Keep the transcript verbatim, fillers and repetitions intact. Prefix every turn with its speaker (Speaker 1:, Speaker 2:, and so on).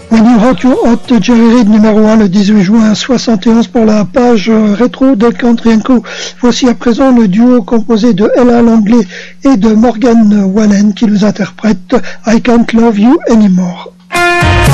Speaker 1: When You Hot You Hot, Jerry Reed numéro un le dix-huit juin soixante et onze pour la page rétro de Country and Co. Voici à présent le duo composé de Ella Langley et de Morgan Wallen qui nous interprète I Can't Love You Anymore.